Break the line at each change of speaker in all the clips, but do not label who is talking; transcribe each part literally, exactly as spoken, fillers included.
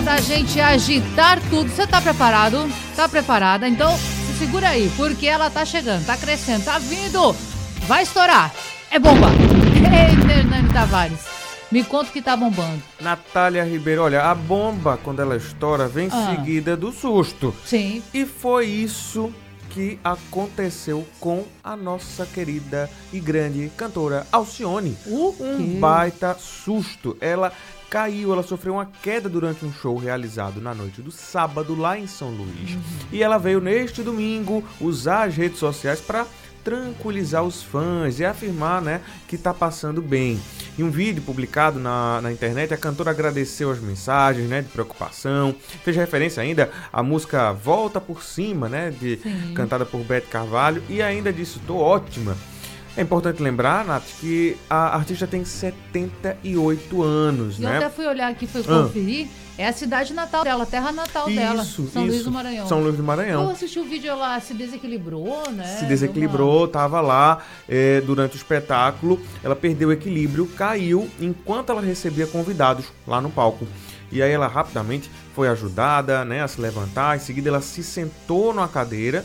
pra gente agitar tudo. Você tá preparado? Tá preparada? Então, se segura aí, porque ela tá chegando, tá crescendo, tá vindo. Vai estourar. É bomba. Ei, Hernani Tavares, me conta o que tá bombando.
Natália Ribeiro, olha, a bomba, quando ela estoura, vem
Ah.
seguida do susto.
Sim.
E foi isso que aconteceu com a nossa querida e grande cantora Alcione.
O
Um
quê?
baita susto. Ela caiu, ela sofreu uma queda durante um show realizado na noite do sábado lá em São Luís. Uhum. E ela veio neste domingo usar as redes sociais para tranquilizar os fãs e afirmar, né, que tá passando bem. Em um vídeo publicado na, na internet, a cantora agradeceu as mensagens, né, de preocupação, fez referência ainda à música Volta por Cima, né, de, cantada por Beth Carvalho, e ainda disse, tô ótima. É importante lembrar, Nath, que a artista tem setenta e oito anos,
E
né?
eu até fui olhar aqui, fui conferir. Ah. É a cidade natal dela, a terra natal
isso,
dela, São
isso.
Luís do Maranhão.
São Luís do Maranhão.
Eu assisti o vídeo, ela se desequilibrou, né?
Se desequilibrou, estava lá é, durante o espetáculo, ela perdeu o equilíbrio, caiu enquanto ela recebia convidados lá no palco. E aí ela rapidamente foi ajudada, né, a se levantar, em seguida ela se sentou numa cadeira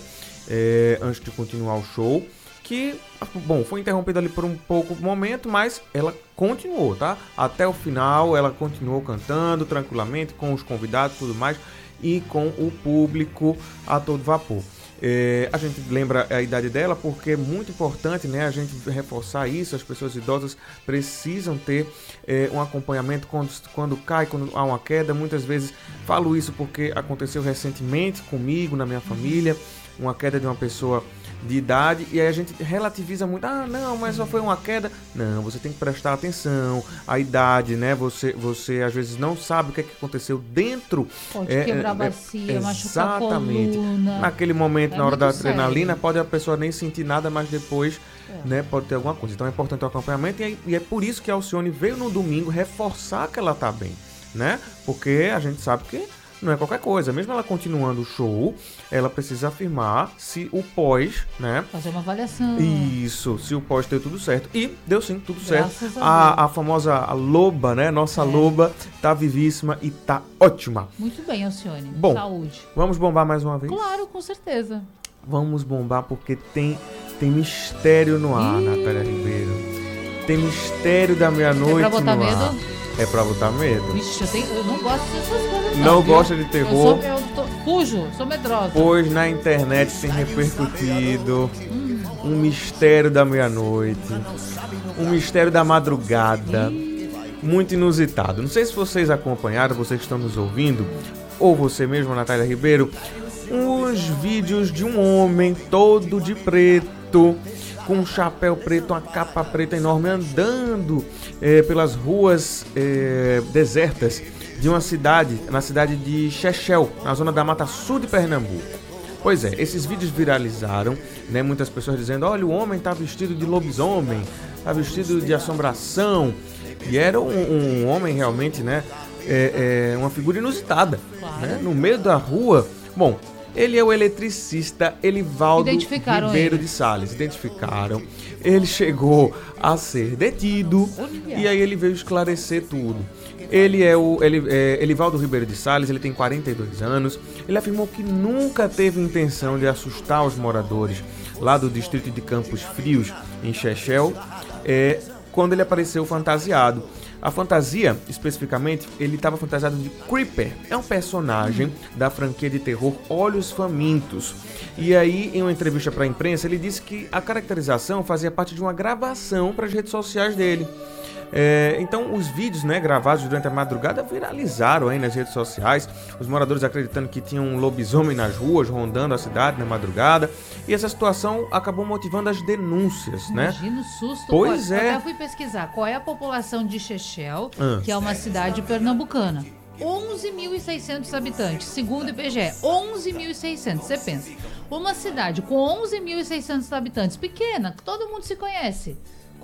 é, antes de continuar o show, que, bom, foi interrompida ali por um pouco momento, mas ela continuou, tá? Até o final, ela continuou cantando tranquilamente com os convidados e tudo mais, e com o público a todo vapor. É, a gente lembra a idade dela porque é muito importante, né, a gente reforçar isso. As pessoas idosas precisam ter é, um acompanhamento quando, quando cai, quando há uma queda. Muitas vezes falo isso porque aconteceu recentemente comigo, na minha família, uma queda de uma pessoa de idade, e aí a gente relativiza muito. Ah, não, mas só foi uma queda. Não, você tem que prestar atenção, a idade, né? Você, você às vezes não sabe o que, é que aconteceu dentro.
Pode
é,
quebrar a
é,
bacia,
é,
machucar a
exatamente.
coluna.
Naquele momento,
é
na hora da
sério.
adrenalina, pode a pessoa nem sentir nada, mas depois é. né, pode ter alguma coisa. Então é importante o acompanhamento, e é, e é por isso que a Alcione veio no domingo reforçar que ela tá bem, né? Porque a gente sabe que não é qualquer coisa. Mesmo ela continuando o show, ela precisa afirmar se o pós, né?
Fazer uma avaliação.
Isso, se o pós deu tudo certo. E deu sim, tudo
Graças
certo.
A,
a, a famosa a loba, né? Nossa é. loba tá vivíssima e tá ótima.
Muito bem, Alcione.
Bom,
saúde.
Vamos bombar mais uma vez?
Claro, com certeza.
Vamos bombar porque tem, tem mistério no ar, Ih. Natália Ribeiro. Tem mistério da meia-noite
é pra botar
no
medo?
ar. É pra botar medo.
Vixe, eu, tenho, eu não gosto dessas coisas não.
Não
viu?
gosta de terror?
Eu, sou, eu tô, fujo, sou medrosa.
Pois na internet tem repercutido hum. um mistério da meia-noite, um mistério da madrugada, Ih. muito inusitado. Não sei se vocês acompanharam, vocês que estão nos ouvindo, ou você mesmo, Natália Ribeiro, uns vídeos de um homem todo de preto, com um chapéu preto, uma capa preta enorme, andando é, pelas ruas é, desertas de uma cidade, na cidade de Chechel, na zona da Mata Sul de Pernambuco. Pois é, esses vídeos viralizaram, né? Muitas pessoas dizendo, olha, o homem tá vestido de lobisomem, tá vestido de assombração. E era um, um homem realmente, né? É, é, uma figura inusitada, claro. né? No meio da rua. Bom, ele é o eletricista Elivaldo Ribeiro
ele.
de Sales. Identificaram. Ele chegou a ser detido Olha. e aí ele veio esclarecer tudo. Ele é o ele, é, Elivaldo Ribeiro de Sales, ele tem quarenta e dois anos. Ele afirmou que nunca teve intenção de assustar os moradores lá do distrito de Campos Frios, em Chechel, é, quando ele apareceu fantasiado. A fantasia, especificamente, ele estava fantasiado de Creeper. É um personagem da franquia de terror Olhos Famintos. E aí, em uma entrevista para a imprensa, ele disse que a caracterização fazia parte de uma gravação para as redes sociais dele. É, então, os vídeos, né, gravados durante a madrugada viralizaram aí nas redes sociais. Os moradores acreditando que tinham um lobisomem nas ruas, rondando a cidade na madrugada. E essa situação acabou motivando as denúncias,
Imagina
né?
Imagina o susto.
Pois
Eu
é.
até fui pesquisar qual é a população de Chechel,
ah.
que é uma cidade pernambucana. onze mil e seiscentos habitantes, segundo o I B G E. onze mil e seiscentos, você pensa. Uma cidade com onze mil e seiscentos habitantes, pequena, que todo mundo se conhece.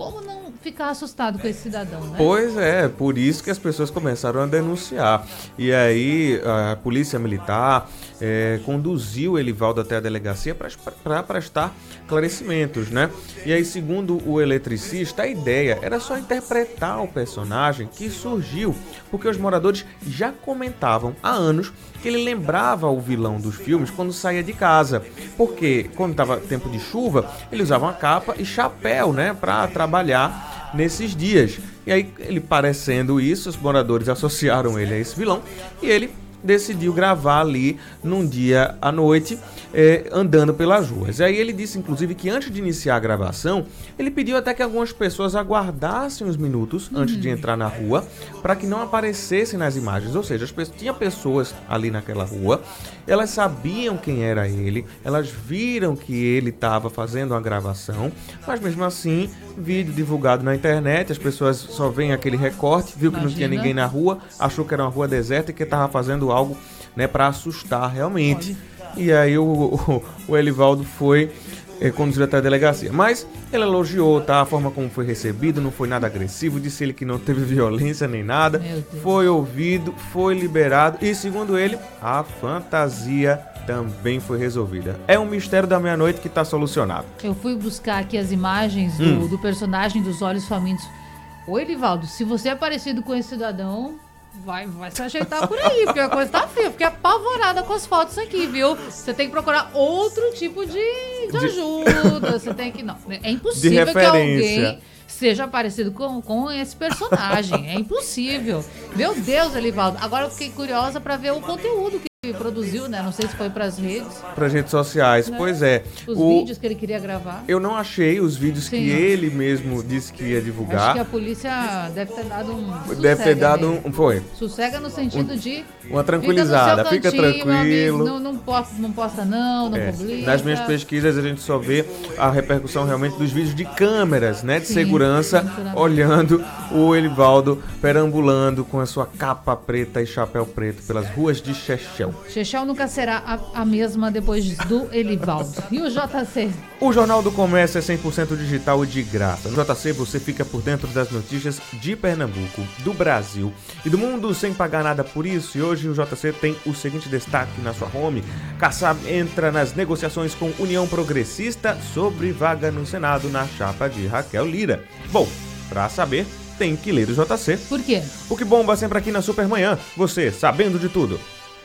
como não ficar assustado com esse cidadão, né?
Pois é, por isso que as pessoas começaram a denunciar. E aí a polícia militar é, conduziu Elivaldo até a delegacia para prestar esclarecimentos, né? E aí, segundo o eletricista, a ideia era só interpretar o personagem que surgiu, porque os moradores já comentavam há anos que ele lembrava o vilão dos filmes quando saía de casa, porque quando estava tempo de chuva, ele usava uma capa e chapéu, né, para trabalhar nesses dias. E aí, ele parecendo isso, os moradores associaram ele a esse vilão e ele decidiu gravar ali num dia à noite, é, andando pelas ruas. E aí ele disse, inclusive, que antes de iniciar a gravação, ele pediu até que algumas pessoas aguardassem uns minutos uhum. antes de entrar na rua, para que não aparecessem nas imagens. Ou seja, as pessoas, tinha pessoas ali naquela rua, elas sabiam quem era ele, elas viram que ele estava fazendo uma gravação, mas mesmo assim, vídeo divulgado na internet, as pessoas só veem aquele recorte, viu que Imagina. Não tinha ninguém na rua, achou que era uma rua deserta e que estava fazendo algo, né, para assustar realmente. Pode. E aí o, o, o Elivaldo foi é, conduzido até a delegacia. Mas ele elogiou, tá, a forma como foi recebido, não foi nada agressivo, disse ele que não teve violência nem nada, foi ouvido, foi liberado e, segundo ele, a fantasia também foi resolvida. É um mistério da meia-noite que está solucionado.
Eu fui buscar aqui as imagens do, hum. do personagem dos Olhos Famintos. Ô, Elivaldo, se você é parecido com esse cidadão, vai, vai se ajeitar por aí, porque a coisa tá feia. Fiquei apavorada com as fotos aqui, viu? Você tem que procurar outro tipo de, de ajuda. Você tem que... Não, é impossível que alguém seja parecido com, com esse personagem. É impossível. Meu Deus, Elivaldo. Agora eu fiquei curiosa para ver o conteúdo que produziu, né? Não sei se foi para as redes.
Para as redes sociais, né? Pois é.
Os o... vídeos que ele queria gravar.
Eu não achei os vídeos Sim. que ele mesmo disse que ia divulgar.
Acho que a polícia deve ter dado um
Deve ter dado
mesmo.
um... Foi.
Sossega no sentido
um,
de...
Uma tranquilizada. Fica,
cantinho,
tranquilo.
Amigo, não, não, posta, não posta não, não
é.
publica.
Nas minhas pesquisas a gente só vê a repercussão realmente dos vídeos de câmeras, né? De Sim, segurança, olhando o Elivaldo perambulando com a sua capa preta e chapéu preto pelas ruas de Chechel.
Chechel nunca será a, a mesma depois do Elivaldo. E o J C?
O Jornal do Comércio é cem por cento digital e de graça. No J C você fica por dentro das notícias de Pernambuco, do Brasil e do mundo sem pagar nada por isso. E hoje o J C tem o seguinte destaque na sua home: Kassab entra nas negociações com União Progressista sobre vaga no Senado na chapa de Raquel Lira. Bom, pra saber, tem que ler o J C.
Por quê?
O que bomba sempre aqui na Supermanhã. Você sabendo de tudo.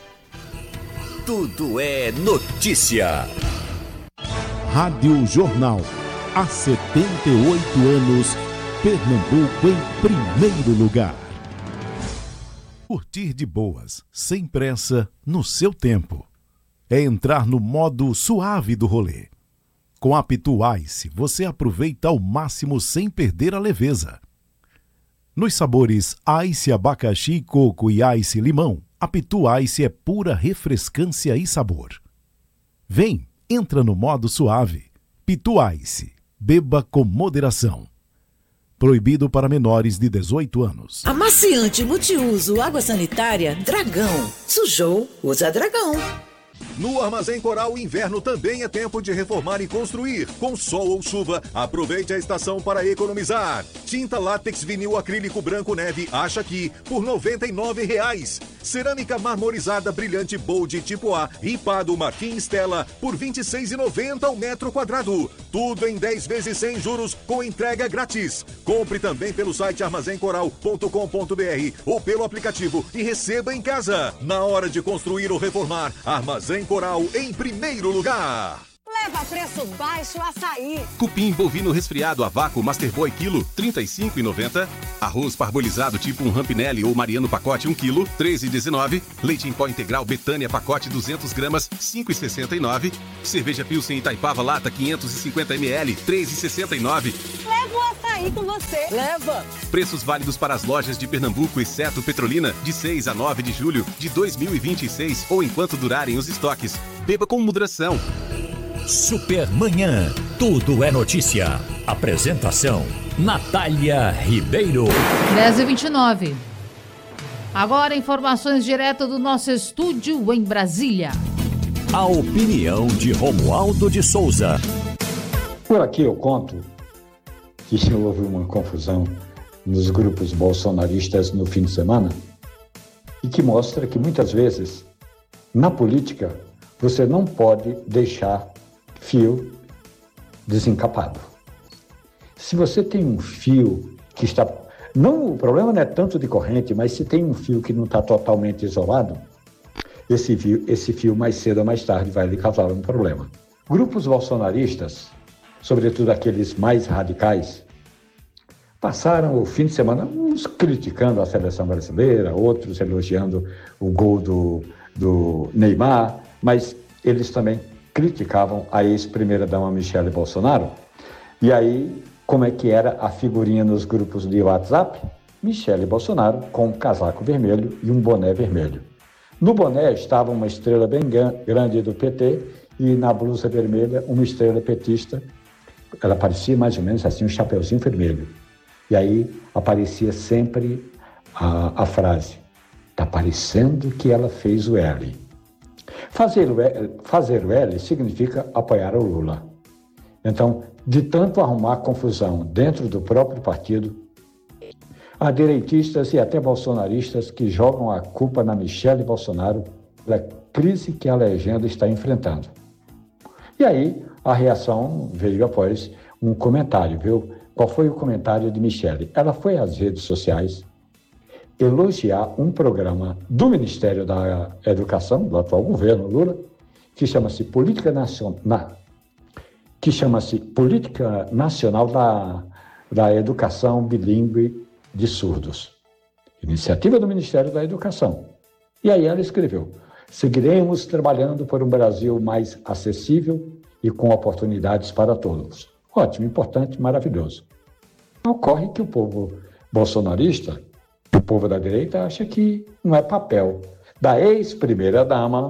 Tudo é notícia.
Rádio Jornal. Há setenta e oito anos, Pernambuco em primeiro lugar. Curtir de boas, sem pressa, no seu tempo. É entrar no modo suave do rolê. Com a Pitu Ice, você aproveita ao máximo sem perder a leveza. Nos sabores Ice abacaxi, coco e Ice limão, a Pitu Ice é pura refrescância e sabor. Vem, entra no modo suave. Pitu Ice, beba com moderação. Proibido para menores de dezoito anos.
Amaciante multiuso água sanitária Dragão. Sujou, usa Dragão.
No Armazém Coral, o inverno também é tempo de reformar e construir. Com sol ou chuva, aproveite a estação para economizar. Tinta látex vinil acrílico branco neve, acha aqui, por noventa e nove reais. Cerâmica marmorizada brilhante Bold tipo A, ripado Marquinhos Stella, por vinte e seis reais e noventa centavos ao metro quadrado. Tudo em dez vezes sem juros, com entrega grátis. Compre também pelo site armazém coral ponto com ponto br ou pelo aplicativo e receba em casa. Na hora de construir ou reformar, Armazém Coral em primeiro lugar.
Leva preço baixo açaí.
Cupim bovino resfriado a vácuo Masterboy quilo, trinta e cinco reais e noventa centavos. Arroz parbolizado tipo um Rampinelli ou Mariano pacote um quilo, treze reais e dezenove centavos. Leite em pó integral Betânia pacote duzentas gramas, cinco reais e sessenta e nove centavos. Cerveja Pilsen Itaipava lata quinhentos e cinquenta mililitros, três reais e sessenta e nove centavos.
Leva o açaí com você. Leva.
Preços válidos para as lojas de Pernambuco, exceto Petrolina, de seis a nove de julho de dois mil e vinte e seis ou enquanto durarem os estoques. Beba com moderação.
Supermanhã, tudo é notícia. Apresentação, Natália Ribeiro.
dez e vinte e nove. Agora informações direto do nosso estúdio em Brasília.
A opinião de Romualdo de Souza.
Por aqui eu conto que houve uma confusão nos grupos bolsonaristas no fim de semana e que mostra que muitas vezes, na política, você não pode deixar fio desencapado. Se você tem um fio que está... Não, o problema não é tanto de corrente, mas se tem um fio que não está totalmente isolado, esse fio, esse fio mais cedo ou mais tarde vai lhe causar um problema. Grupos bolsonaristas, sobretudo aqueles mais radicais, passaram o fim de semana uns criticando a seleção brasileira, outros elogiando o gol do, do Neymar, mas eles também criticavam a ex-primeira-dama Michele Bolsonaro. E aí, como é que era a figurinha nos grupos de WhatsApp? Michele Bolsonaro com um casaco vermelho e um boné vermelho. No boné estava uma estrela bem grande do P T e na blusa vermelha uma estrela petista. Ela parecia mais ou menos assim, um chapeuzinho vermelho. E aí aparecia sempre a, a frase: "Tá parecendo que ela fez o L". Fazer o L, fazer o L significa apoiar o Lula. Então, de tanto arrumar confusão dentro do próprio partido, há direitistas e até bolsonaristas que jogam a culpa na Michele Bolsonaro pela crise que a legenda está enfrentando. E aí, a reação veio após um comentário, viu? Qual foi o comentário de Michele? Ela foi às redes sociais elogiar um programa do Ministério da Educação, do atual governo Lula, que chama-se Política Nacional, que chama-se Política Nacional da, da Educação Bilíngue de Surdos. Iniciativa do Ministério da Educação. E aí ela escreveu: "Seguiremos trabalhando por um Brasil mais acessível e com oportunidades para todos." Ótimo, importante, maravilhoso. Ocorre que o povo bolsonarista, o povo da direita, acha que não é papel da ex-primeira-dama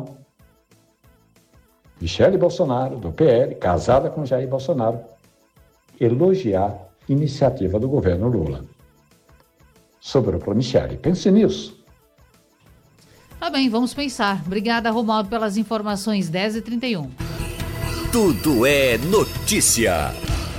Michele Bolsonaro, do P L, casada com Jair Bolsonaro, elogiar a iniciativa do governo Lula. Sobrou para Michele. Pense nisso.
Tá bem, vamos pensar. Obrigada, Romualdo, pelas informações. dez e trinta e um.
Tudo é notícia.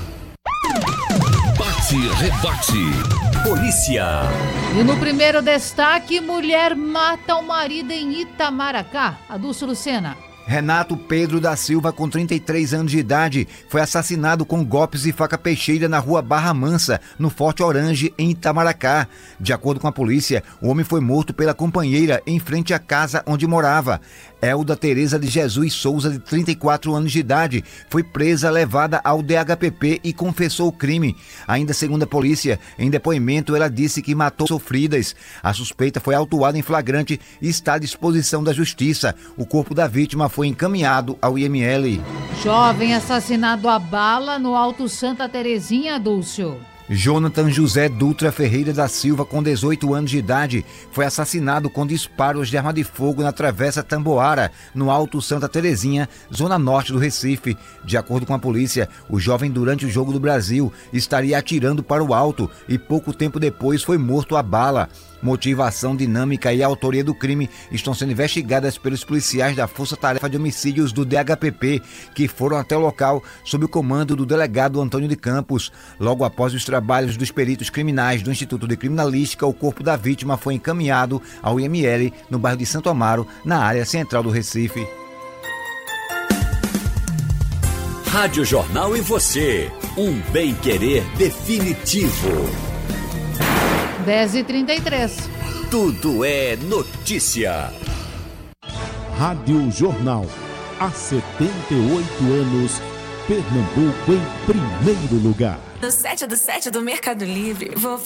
Bate, rebate. Polícia.
E no primeiro destaque, mulher mata o marido em Itamaracá. Adulto Lucena.
Renato Pedro da Silva, com trinta e três anos de idade, foi assassinado com golpes e faca peixeira na rua Barra Mansa, no Forte Orange, em Itamaracá. De acordo com a polícia, o homem foi morto pela companheira em frente à casa onde morava. Elda Tereza de Jesus Souza, de trinta e quatro anos de idade, foi presa, levada ao D H P P e confessou o crime. Ainda segundo a polícia, em depoimento, ela disse que matou sofridas. A suspeita foi autuada em flagrante e está à disposição da justiça. O corpo da vítima foi encaminhado ao I M L.
Jovem assassinado a bala no Alto Santa Terezinha, Dúcio.
Jonathan José Dutra Ferreira da Silva, com dezoito anos de idade, foi assassinado com disparos de arma de fogo na Travessa Tamboara, no Alto Santa Terezinha, zona norte do Recife. De acordo com a polícia, o jovem, durante o Jogo do Brasil, estaria atirando para o alto e pouco tempo depois foi morto a bala. Motivação, dinâmica e autoria do crime estão sendo investigadas pelos policiais da Força Tarefa de Homicídios do D H P P, que foram até o local sob o comando do delegado Antônio de Campos. Logo após os trabalhos dos peritos criminais do Instituto de Criminalística, o corpo da vítima foi encaminhado ao I M L no bairro de Santo Amaro, na área central do Recife.
Rádio Jornal e você, um bem-querer definitivo.
dez e trinta e três.
Tudo é notícia.
Rádio Jornal. Há setenta e oito anos, Pernambuco em primeiro lugar.
No sete do sete do Mercado Livre, vou